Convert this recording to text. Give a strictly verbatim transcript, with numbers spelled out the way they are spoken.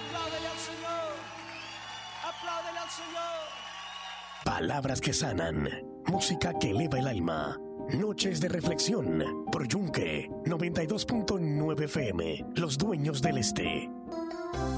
Apláudele al Señor. Apláudele al Señor. Palabras que sanan. Música que eleva el alma. Noches de reflexión por Yunque noventa y dos punto nueve F M. Los dueños del este.